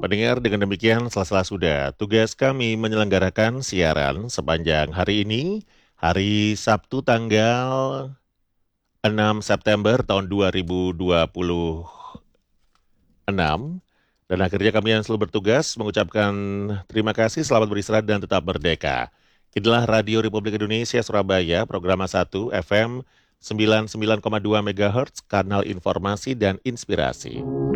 Pendengar, dengan demikian selesai sudah tugas kami menyelenggarakan siaran sepanjang hari ini, hari Sabtu tanggal 6 September tahun 2026. Dan akhirnya kami yang selalu bertugas mengucapkan terima kasih, selamat beristirahat dan tetap merdeka. Inilah Radio Republik Indonesia Surabaya, program 1 FM 99,2 MHz, kanal informasi dan inspirasi.